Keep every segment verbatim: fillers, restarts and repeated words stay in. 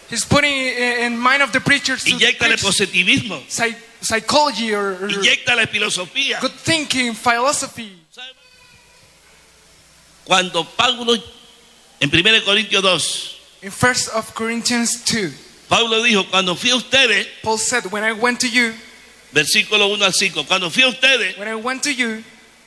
He's putting in mind of the preachers to Inyéctale preach positivismo. psy- psychology or, or Inyéctale filosofía. good thinking, philosophy. Cuando Pablo, en primera Corintios dos, In First of Corinthians two, Pablo dijo, cuando fui a ustedes, Paul said, when I went to you, versículo uno al cinco, cuando fui a ustedes, when I went to you,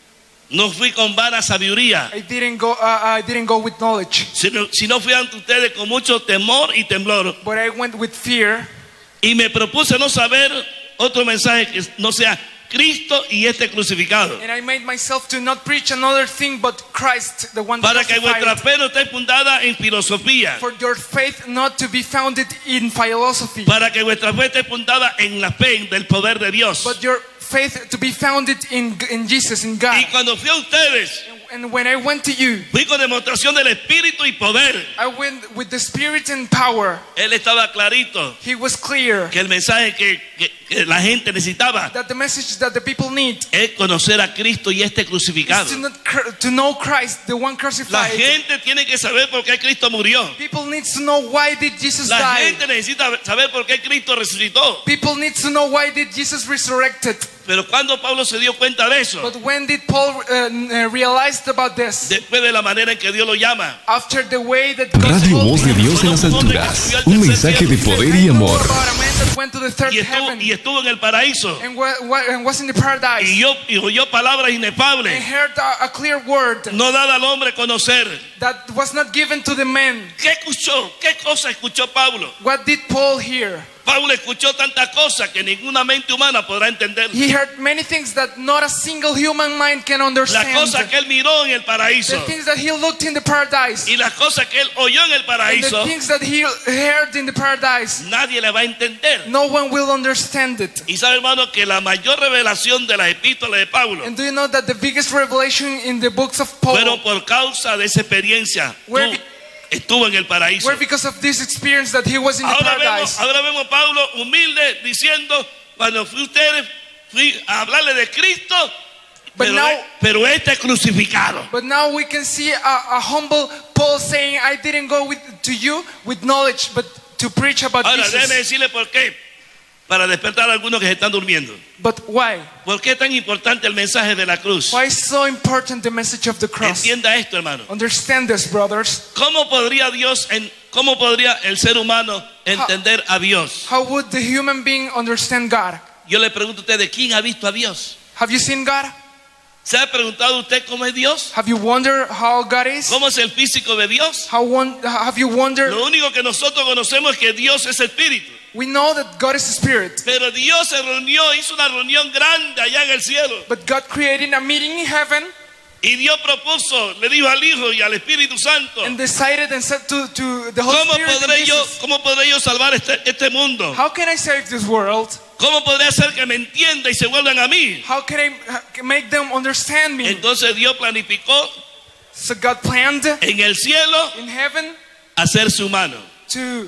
no fui con vana sabiduría, I didn't go. Uh, I didn't go with knowledge, sino, sino fui ante ustedes con mucho temor y temblor. but I went with fear, Y me propuse no saber otro mensaje que no sea Cristo y este crucificado. and I made myself to not preach another thing but Christ, the one Para que vuestra crucified. fe no esté fundada en filosofía. For your faith not to be founded in philosophy, Para que vuestra fe esté fundada en la fe del poder de Dios. but your faith to be founded in in Jesus, in God. Y cuando fui a ustedes, And when I went to you, fui con demostración del Espíritu y poder. I went with the Spirit and power. Él estaba clarito He was clear que el mensaje que, que, que la gente necesitaba that the message that the people need es conocer a Cristo y este crucificado. is to, not, cr- to know Christ, the one La crucified. gente tiene que saber por qué Cristo murió. People need to know why did Jesus La die. gente necesita saber por qué Cristo resucitó. People need to know why did Jesus resurrected. Pero cuando Pablo se dio cuenta de eso, But when did Paul uh, uh, realized about this? después de la manera en que Dios lo llama, After the way that God Radio told Voz de him Dios en las alturas, un mensaje de poder y I know amor. about a man that went to the third y estuvo, heaven y estuvo en el paraíso, and, wa- wa- and was in the paradise y, yo, y oyó palabras and inefables, heard a, a clear word no dada al hombre conocer. that was not given to the man. ¿Qué escuchó? ¿Qué cosa escuchó Pablo? What did Paul hear? Pablo escuchó tantas cosas que ninguna mente humana podrá entender. He heard many things that not a single human mind can Las understand. cosas que él miró en el paraíso The things that he looked in the paradise y las cosas que él oyó en el and paraíso, the things that he heard in the paradise, nadie le va a entender. no one will understand it. Y sabe, hermano, que la mayor revelación de las epístolas de Pablo And do you know that the biggest revelation in the books of Paul fueron por causa de esa experiencia. Where Tú be- estuvo en el paraíso. were because of this experience that he was in the Ahora vemos, paradise? ahora vemos a Pablo humilde diciendo, cuando fui a ustedes, fui a hablarle de Cristo, But pero, now- pero este crucificado. But now we can see a, a humble Paul saying, I didn't go with, to you with knowledge, but to preach about Ahora déjeme Jesus. decirle por qué, para despertar a algunos que se están durmiendo. But why? ¿Por qué es tan importante el mensaje de la cruz? Why is so important the message of the cross? Entienda esto, hermano. Understand this, brothers. ¿Cómo podría Dios, en, cómo podría el ser humano entender a Dios? How would the human being understand God? Yo le pregunto a ustedes, ¿quién ha visto a Dios? Have you seen God? ¿Se ha preguntado usted cómo es Dios? Have you wondered how God is? ¿Cómo es el físico de Dios? How won- have you wondered? Lo único que nosotros conocemos es que Dios es espíritu. We know that God is spirit, Pero Dios se reunió, hizo una reunión grande allá en el cielo. but God created a meeting in heaven Y Dios propuso, le dijo al Hijo y al Espíritu Santo, and decided and said to, to the Holy ¿cómo Spirit and podré yo, Jesus, cómo podré yo salvar este, este mundo? how can I save this world? ¿Cómo podré hacer que me entienda y se vuelvan a mí? How can I uh, make them understand me? Entonces Dios planificó So God planned en el cielo in heaven hacer su mano. to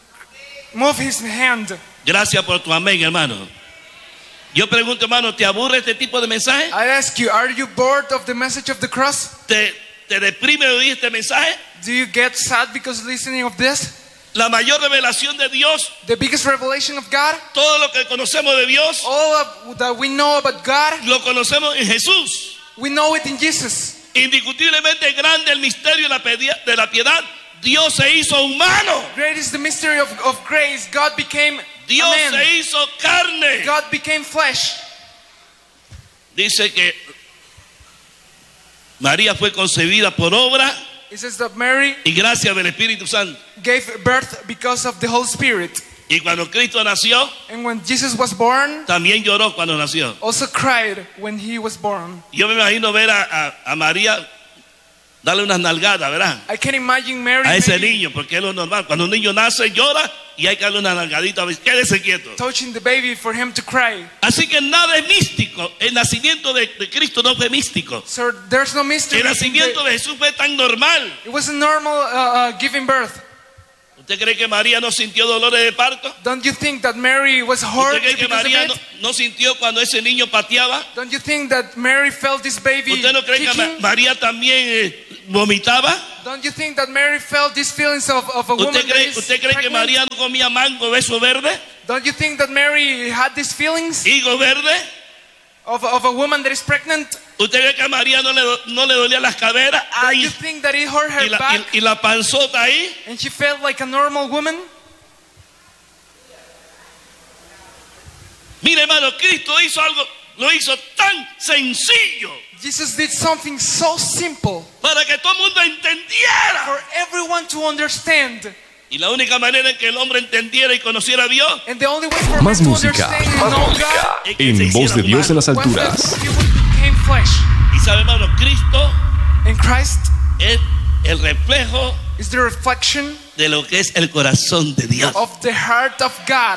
move his hand. Gracias por tu amén, hermano. Yo pregunto, hermano, ¿te aburre este tipo de mensaje? I ask you, are you bored of the message of the cross? ¿Te, te deprime oír este mensaje? Do you get sad because listening of this? La mayor revelación de Dios, The biggest revelation of God, todo lo que conocemos de Dios, all of that we know about God, lo conocemos en Jesús. we know it in Jesus. Indiscutiblemente grande el misterio de la pedia- de la piedad. Dios se hizo humano. Great is the mystery of, of grace. God became Dios a man. se hizo carne. God became flesh. Dice que María fue concebida por obra It says that Mary y gracia del Espíritu Santo. gave birth because of the Holy Spirit. Y cuando Cristo nació, And when Jesus was born, también lloró cuando nació. also cried when he was born. Yo me imagino ver a, a, a María darle unas nalgadas, ¿verdad? I can imagine Mary A ese maybe niño, porque es lo normal. Cuando un niño nace, llora y hay que darle una nalgadita. Quédese quieto. touching the baby for him to cry. Así que nada es místico. El nacimiento de, de Cristo no fue místico. So there's no mystery. El in nacimiento the- de Jesús fue tan normal. It was a normal uh, uh, giving birth. ¿Usted cree que María no sintió dolores de parto? Don't you think that Mary was hurt ¿Usted cree que because of María it? no, no sintió cuando ese niño pateaba? Don't you think that Mary felt this baby ¿Usted no cree que Ma- kicking? María también eh, vomitaba? Don't you think that Mary felt these feelings of, of a woman ¿Usted that cree, is usted cree que pregnant? María no comía mango, beso verde, Don't you think that Mary had these feelings higo verde? of, of a woman that is pregnant? ¿Usted cree que a María no le, do- no le dolía las caderas? Don't Ay, you think that it hurt her y la, back y- y la panzota ahí. and she felt like a normal woman? Mire, hermano, Cristo hizo algo, lo hizo tan sencillo Jesus did something so simple para que todo el mundo entendiera. for everyone to understand. Y la única manera en que el hombre entendiera y conociera a Dios And the only way for Más him to música, understand and más know música. God es que se En voz hiciera de Dios en humano. las was alturas. that he became flesh. Y sabe, hermano, Cristo And Christ es el reflejo is the reflection de lo que es el corazón de Dios. of the heart of God.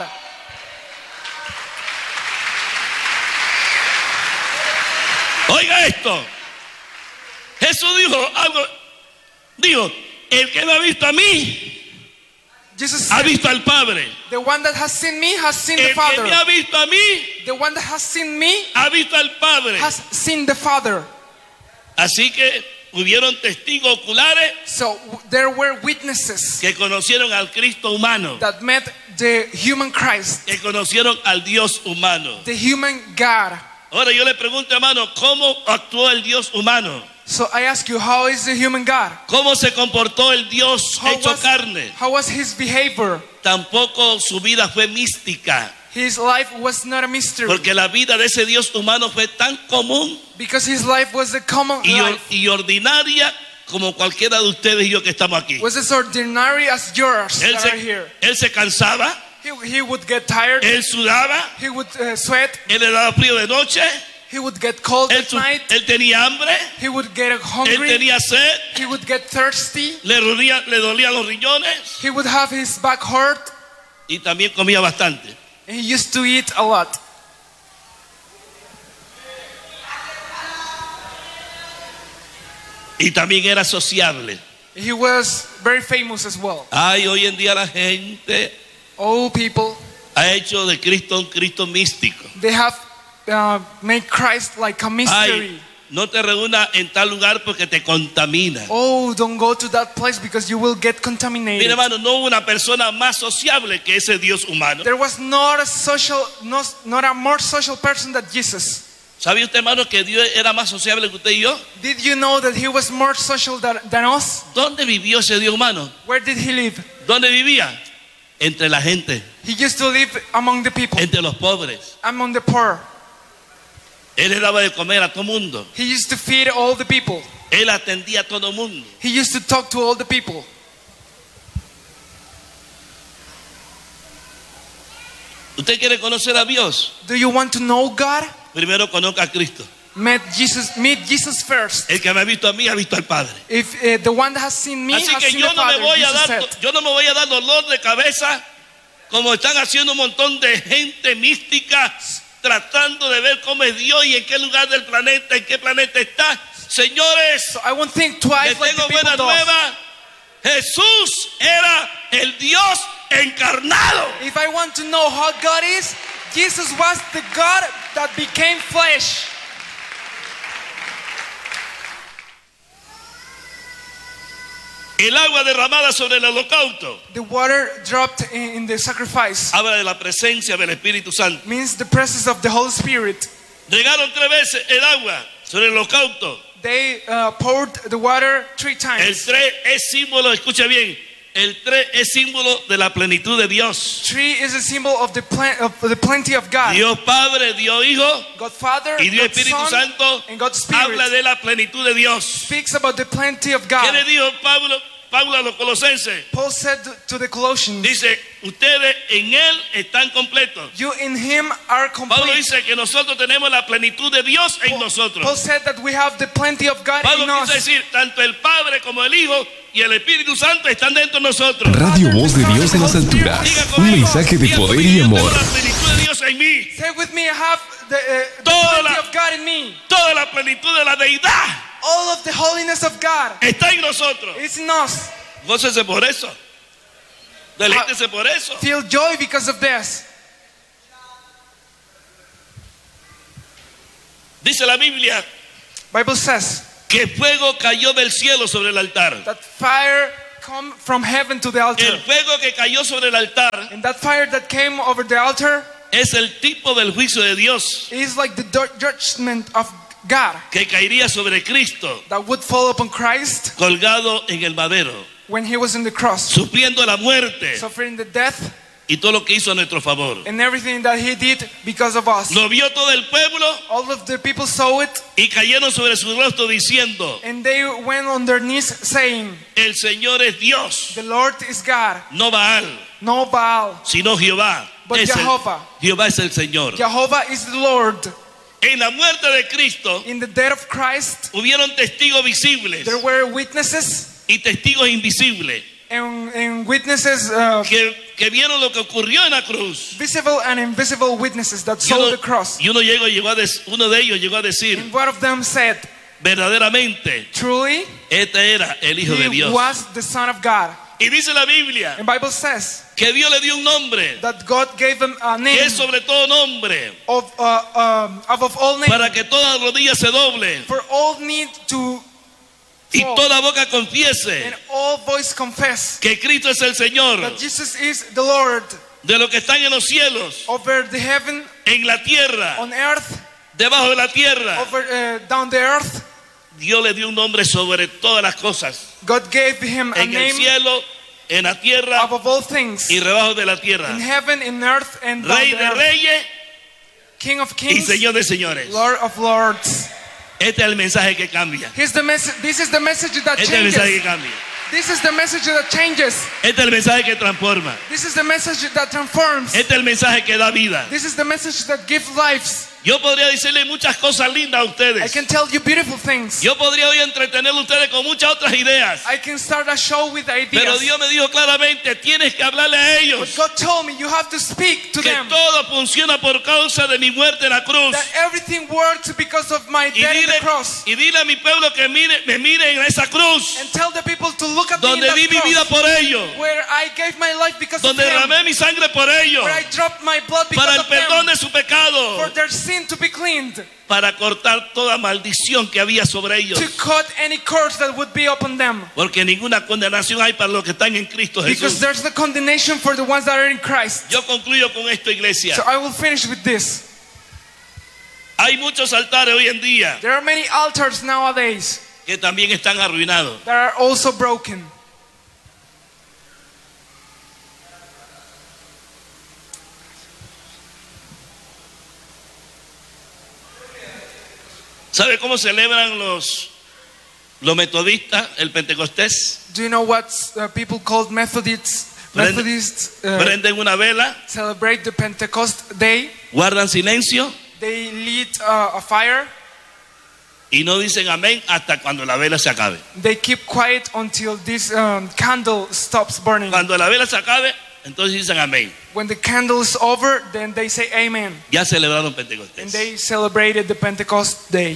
Oiga esto. Jesús dijo algo. Dijo, el que me ha visto a mí, Jesus ha said, visto al Padre. the one that has seen me has seen the El que Father. me ha visto a mí, The one that has seen me ha visto al Padre. has seen the Father. Así que hubieron testigos oculares So w- there were witnesses que conocieron al Cristo humano, that met the human Christ, que conocieron al Dios humano. the human God. Ahora yo le pregunto, hermano, ¿cómo actuó el Dios humano? So I ask you, how is the human God? ¿Cómo se comportó el Dios How hecho was, carne? how was his behavior? Tampoco su vida fue mística, His life was not a mystery porque la vida de ese Dios humano fue tan común because his life was a common y, or- life. y ordinaria como cualquiera de ustedes y yo que estamos aquí. Was as ordinary as yours Él that are se, here. él se cansaba, He, he would get tired. él sudaba, He would uh, sweat. él le daba frío de noche, He would get cold él, at su- night. él tenía hambre, He would get él hungry. tenía sed, He would get thirsty. le, dolía- le dolían los riñones He would have his back hurt. y también comía bastante. And he used to eat a lot. Y también era sociable. He was very famous as well. Ay, hoy en día la gente All people, ha hecho de Cristo un Cristo místico. they have uh, made Christ like a mystery. Ay, no te reúnas en tal lugar porque te contamina. Oh, don't go to that place because you will get Mira, contaminated. hermano, no hubo una persona más sociable que ese Dios humano. There was not a social, not, not a more social person than Jesus. ¿Sabía usted, hermano, que Dios era más sociable que usted y yo? Did you know that he was more social than, than us? ¿Dónde vivió ese Dios humano? Where did he live? ¿Dónde vivía? Entre la gente, He used to live among the people, entre los pobres. among the poor. Él le daba de comer a todo mundo. He used to feed all the people. Él atendía a todo mundo. He used to talk to all the people. ¿Usted quiere conocer a Dios? Do you want to know God? Primero conozca a Cristo. Meet Jesus, meet Jesus first. El que me ha visto a mí ha visto al Padre. If uh, the one that has seen me Así has que seen yo the no me Father, voy a Jesus dar, said. yo no me voy a dar dolor de cabeza como están haciendo un montón de gente mística tratando de ver cómo es Dios y en qué lugar del planeta, en qué planeta está. Señores, So I won't think twice les like the tengo people buena do. nueva. Jesús era el Dios encarnado. If I want to know how God is, Jesus was the God that became flesh. El agua derramada sobre el holocausto The water dropped in, in the sacrifice habla de la presencia del Espíritu Santo. means the presence of the Holy Spirit. Regaron tres veces el agua sobre el holocausto. They uh, poured the water three El times. tres es símbolo, escucha bien, el tres es símbolo de la plenitud de Dios. Three is a symbol of the, plen- of the plenty of God. Dios Padre, Dios Hijo God Father, y Dios God Espíritu Son, Santo and God Spirit habla de la plenitud de Dios. speaks about the plenty of ¿Qué le God. dijo Pablo, Pablo a los colosenses? Paul said to the Colossians, Dice, ustedes en Él están completos. you in him are Pablo complete. dice que nosotros tenemos la plenitud de Dios en Paul nosotros. said that we have the plenty of God Pablo in quiso us. decir, tanto el Padre como el Hijo y el Espíritu Santo están dentro de nosotros. Radio Voz de Dios en las alturas. Diga Un conmigo, mensaje de diga poder conmigo, y yo tengo amor. la plenitud de Dios en mí. Say with me, I have the, uh, the Toda plenty la- of God in me. Toda la plenitud de la deidad All of the holiness of God está en nosotros. is in us. Gócese por eso. Deleítese por eso. Feel joy because of this. Dice la Biblia Bible says que fuego cayó del cielo sobre el altar. That fire come from heaven to the altar. El fuego que cayó sobre el altar And that fire that came over the altar es el tipo del juicio de Dios is like the du- judgment of God que caería sobre Cristo that would fall upon Christ colgado en el madero, when he was in the cross, sufriendo la muerte suffering the death y todo lo que hizo a nuestro favor. and everything that he did because of us. Lo vio todo el pueblo All of the people saw it, y cayeron sobre su rostro diciendo: and they went on their knees saying, el Señor es Dios, the Lord is God, no Baal, no Baal, sino Jehová. but Es el- Jehovah. Jehová es el Señor. Jehovah is the Lord. En la muerte de Cristo In the death of Christ, hubieron testigos visibles there were witnesses y testigos invisibles and, and witnesses, uh, que, que vieron lo que ocurrió en la cruz. visible and invisible witnesses that Y saw uno, the cross. y uno, llegó, llegó a des- uno de ellos llegó a decir: And one of them said, verdaderamente, truly, este era el Hijo de he Dios. was the Son of God. Y dice la Biblia And Bible says que Dios le dio un nombre that God gave him a que name es sobre todo nombre, of, uh, um, above all names, para que toda rodilla se doble for all need to y fall, toda boca confiese and all voice confess que Cristo es el Señor, that Jesus is the Lord de los que están en los cielos, over the heaven, en la tierra, on earth, debajo de la tierra. over uh, down the earth. Dios le dio un nombre sobre todas las cosas, God gave him a en el name cielo, en la tierra above all things, y debajo de la in tierra. heaven, in earth, and down Rey the de earth. reyes King of y kings, Señor de señores. Lord of lords. Este es el mensaje que cambia. Here's the message. This is the message that Este es el mensaje que changes. cambia. This is the message that changes. Este es el mensaje que transforma. This is the message that transforms. Este es el mensaje que da vida. This is the message that gives lives. Yo podría decirle muchas cosas lindas a I ustedes. can tell you beautiful things. Yo podría hoy entretener a ustedes con muchas otras ideas. I can start a show with Pero ideas. Dios me dijo claramente, tienes que hablarle a But ellos God told me you have to speak to que them. todo funciona por causa de mi muerte en la cruz. That everything works because of my Y death in dile, the cross. y dile a mi pueblo que mire, me miren en esa cruz, And tell the people to look at me in donde that di mi vida cross, por ellos, where I gave my life because of donde them, derramé mi sangre por ellos, where I dropped my blood because para el of perdón them, de su pecado, for their sin to be cleaned, para cortar toda maldición que había sobre ellos. to cut any curse that would be upon them. Porque ninguna condenación hay para los que están en Cristo Because Jesús. there's no condemnation for the ones that are in Christ. Yo concluyo con esto, iglesia. So I will finish with this. Hay muchos altares hoy en día There are many altars nowadays que también están arruinados. that are also broken. ¿Sabe cómo celebran los, los metodistas el Pentecostés? Do you know what uh, people called Methodists, Prende- Methodists uh, Prenden una vela, celebrate the Pentecost day? guardan silencio They lit uh, a fire. y no dicen amén hasta cuando la vela se acabe. They keep quiet until this um, candle stops burning. Cuando la vela se acabe, entonces dicen amén. When the candle is over, then they say amen. Ya celebraron And Pentecostés. they celebrated the Pentecost day.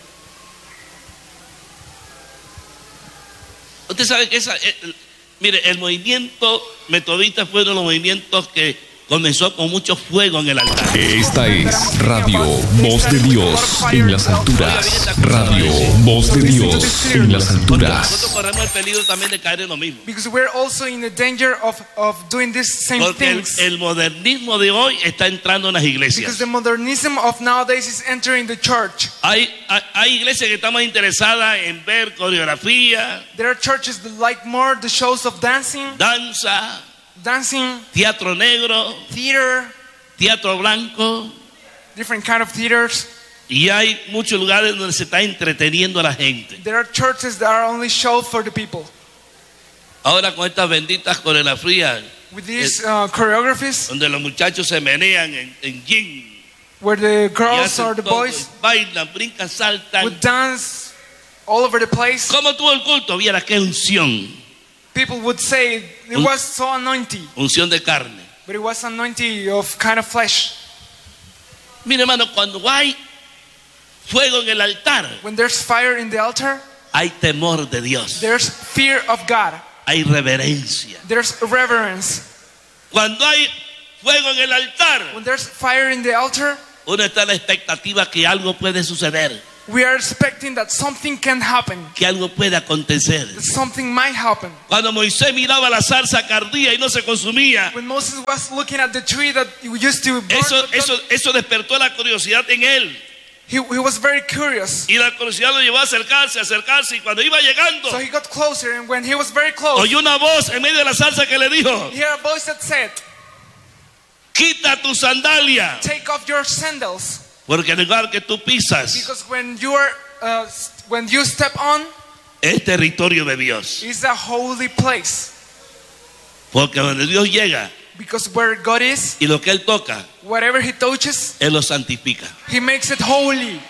Usted sabe que esa, eh, mire, el movimiento metodista fue uno de los movimientos que comenzó con mucho fuego en el altar. Esta es Radio Voz de Dios en las alturas. Radio Voz de Dios en las Porque alturas. nosotros corremos el peligro también de caer en lo mismo. Because we're also in the danger of, of doing these same Porque el, things. el modernismo de hoy está entrando en las Because iglesias. the modernism of nowadays is entering the church. Hay, hay, hay iglesias que están más interesadas en ver coreografía, There are churches that like more the shows of dancing, danza, dancing, teatro negro, theater, teatro blanco. different kind of theaters. Y hay muchos lugares donde se está entreteniendo a la gente. There are churches that are only shows for the people. Ahora con estas benditas coreografías, With these uh, choreographies, donde los muchachos se menean en, en jean, where the y girls hacen or the todo, boys y bailan, brincan, saltan. would dance all over the place, ¿Cómo tuvo el culto? Viera qué unción, people would say it Un- was so anointing, unción de carne. but it was anointing of kind of flesh. Mire, hermano, cuando hay fuego en el altar, When there's fire in the altar, hay temor de Dios, there's fear of God. hay reverencia. There's reverence. Cuando hay fuego en el altar, When there's fire in the altar, uno está en la expectativa que algo puede suceder. we are expecting that something can happen, que algo puede acontecer. that something might happen. Cuando Moisés miraba la zarza que ardía y no se consumía, When Moses was looking at the tree that used to burn, eso, but eso, not- eso despertó la curiosidad en él. he, he was very curious. Y la curiosidad lo llevó a acercarse, a acercarse. Y cuando iba llegando, So he got closer, and when he was very close, oyó una voz en medio de la zarza que le dijo: he heard a voice that said, quita tu sandalia, take off your sandals, porque el lugar que tú pisas because when you are uh, when you step on es territorio de Dios. is a holy place, Porque donde Dios llega because where God is, y lo que Él toca, whatever he touches, Él lo santifica. he makes it holy.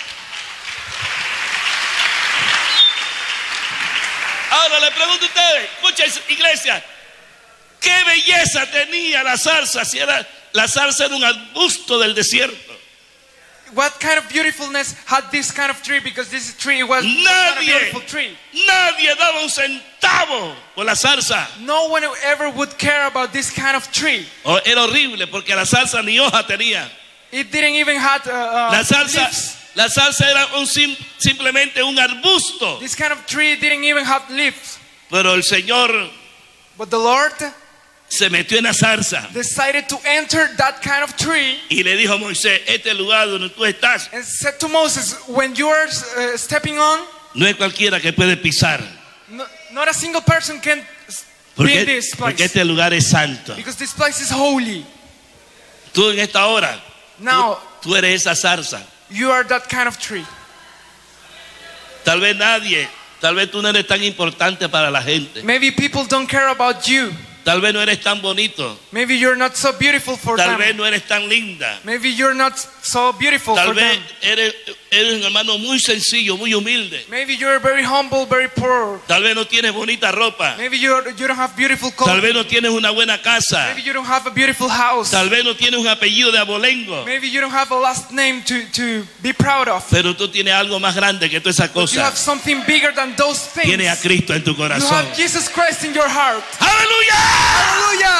Ahora le pregunto a ustedes, escuchen iglesia, ¿qué belleza tenía la zarza? Si era, la zarza era un arbusto del desierto. What kind of beautifulness had this kind of tree? Because this tree was not a Nadie, beautiful tree. nadie daba un centavo por la zarza. No one ever would care about this kind of tree. Oh, era horrible porque la zarza ni hoja tenía. It didn't even have uh, uh, La zarza, leaves. la zarza era un sim- simplemente un arbusto. This kind of tree didn't even have leaves. Pero el Señor But the Lord se metió en la zarza decided to enter that kind of tree y le dijo a Moisés: este lugar donde tú estás and said to Moses, when you are uh, stepping on, no es cualquiera que puede pisar, no, not a single person can be in porque, this porque place. este lugar es santo. Because this place is holy. Tú en esta hora, Now, tú eres esa zarza. you are that kind of tree. Tal vez nadie, tal vez tú no eres tan importante para la gente. Maybe people don't care about you. Tal vez no eres tan bonito. Maybe you're not so beautiful for Tal vez them. no eres tan linda. Maybe you're not so beautiful Tal for vez them. eres, eres un hermano muy sencillo, muy humilde. Maybe you're very humble, very poor. Tal vez no tienes bonita ropa. Maybe you're, you don't have beautiful Tal clothes. vez no tienes una buena casa. Maybe you don't have a beautiful house. Tal vez no tienes un apellido de abolengo. Maybe you don't have a last name to, to be proud of. Pero tú tienes algo más grande que toda esa But you have cosa. something bigger than those things. Tienes a Cristo en tu You corazón. have Jesus Christ in your heart. ¡Aleluya! Hallelujah!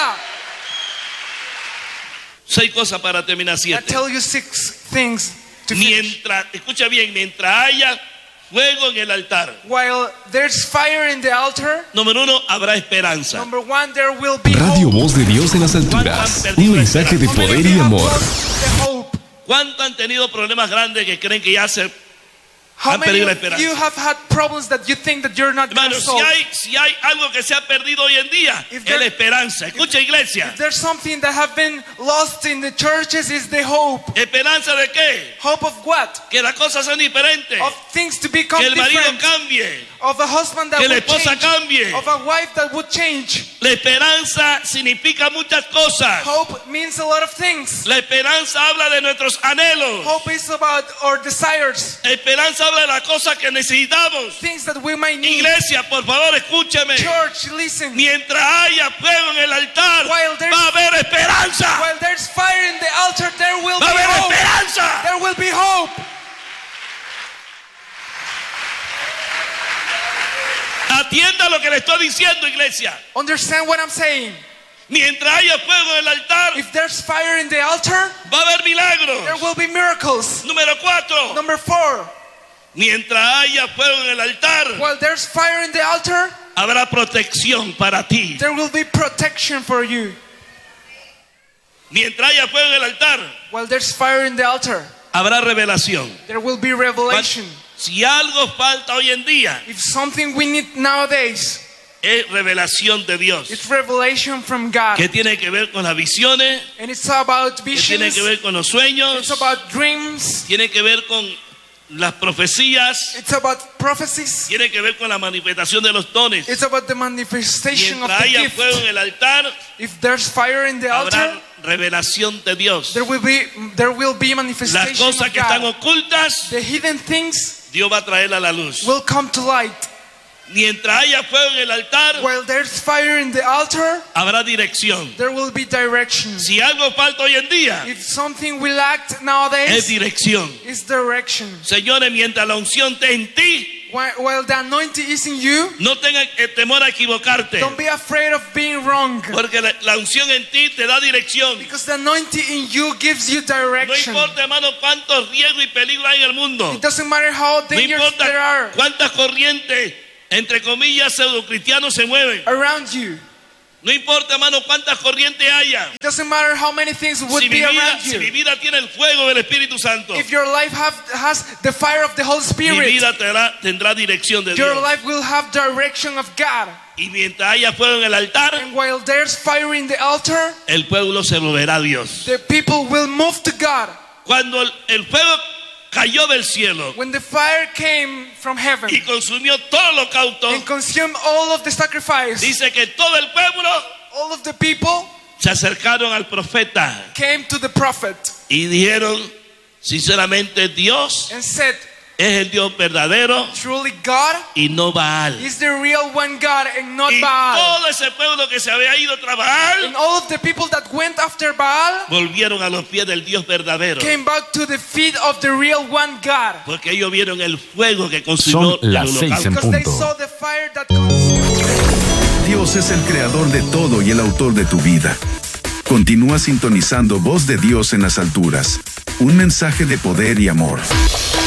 Seis cosas para terminar. I Siete. tell you six things to finish. Mientras, escucha bien, mientras haya fuego en el altar, While there's fire in the altar, número uno, habrá esperanza. number one, there will be Radio hope. Voz de Dios en las alturas. Un mensaje de How many poder of y you have amor. lost the hope? ¿Cuántos han tenido problemas grandes que creen que ya se How han many perdido la of esperanza? you have had problems that you think that you're not going Hermano, to si solve? hay, si hay algo que se ha perdido hoy en día, If es there- la esperanza. Escucha, iglesia. There's something that have been lost in the churches is the hope. ¿Esperanza de qué? Hope of what? Que las cosas sean diferentes. Of things to become Que el marido different. cambie. Of a husband that Que la would esposa change. cambie. Of a wife that would change. La esperanza significa muchas cosas. Hope means a lot of things. La esperanza habla de nuestros anhelos. Hope is about our desires. La esperanza habla de las cosas que necesitamos. Things that we might need. Iglesia, por favor, escúcheme. Church, listen. Mientras haya fuego en el altar, While there's- va a haber esperanza. While there's fire in the altar, there will be Va a haber hope. esperanza. There will be hope. Atienda lo que le estoy diciendo, iglesia. Understand what I'm saying? Mientras haya fuego en el altar, If there's fire in the altar, va a haber there milagros. will be miracles. Número cuatro. Number four, Mientras haya fuego en el altar, while there's fire in the altar, habrá protección para ti. there will be protection for you. Mientras haya fuego en el altar, While there's fire in the altar, habrá revelación. there will be revelation. Si algo falta hoy en día, If something we need nowadays, es revelación de Dios. it's revelation from God. Que tiene que ver con las visiones, And it's about que tiene visions, que ver con los sueños, it's about dreams, tiene que ver con las profecías, it's about prophecies, tiene que ver con la manifestación de los dones. it's about the manifestation of Mientras the haya gift. fuego en el altar, If there's fire in the habrá altar, revelación de Dios. there will be there will be Las manifestation cosas of que están God. ocultas, The hidden things Dios va a traerla a la luz. will come to light. Mientras haya fuego en el altar, While there's fire in the altar, habrá dirección. there will be direction. Si algo falta hoy en día, If something we lacked es nowadays, dirección. it's direction. Señores, mientras la unción esté en ti, while, while the anointing is in you, no tengas eh, temor a equivocarte. don't be afraid of being wrong. Porque la, la unción en ti te da dirección. Because the anointing in you gives you No direction. importa, hermano, cuántos riesgos y peligros hay en el mundo. It doesn't matter how No dangerous there importa are cuántas corrientes, entre comillas, pseudocristianos se mueven. around you. No importa, hermano, cuántas corrientes haya. It doesn't matter how many things would Si mi, be vida, around si mi you. vida tiene el fuego del Espíritu Santo, If your life have, has the fire of the Holy mi Spirit, vida tendrá, tendrá dirección de your Dios. life will have direction of God. Y mientras haya fuego en el altar, And while there's fire in the altar, el pueblo se volverá a Dios. the people will move to God. Cuando el, el fuego cayó del cielo When the fire came from heaven y consumió todo el holocausto, and consumed all of the sacrifice, dice que todo el pueblo all of the people se acercaron al profeta came to the prophet y dijeron, sinceramente, Dios and said, es el Dios verdadero truly God y no Baal. is the real one God and not Y Baal. todo ese pueblo que se había ido tras Baal And all of the people that went after Baal volvieron a los pies del Dios verdadero, came back to the feet of the real one God. porque ellos vieron el fuego que consumió Son el las seis en holocausto. Because they punto. saw the fire that consumed. Dios es el creador de todo y el autor de tu vida. Continúa sintonizando Voz de Dios en las alturas. Un mensaje de poder y amor.